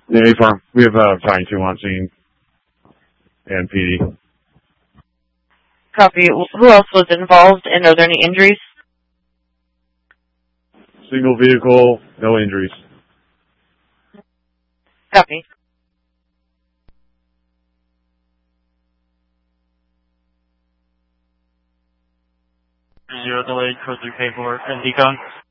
Yeah, A-Farm. We have Battalion 2 on scene and PD. Copy. Who else was involved, and are there any injuries? Single vehicle, no injuries. Copy. Zero delayed, code 3 paperwork and decon.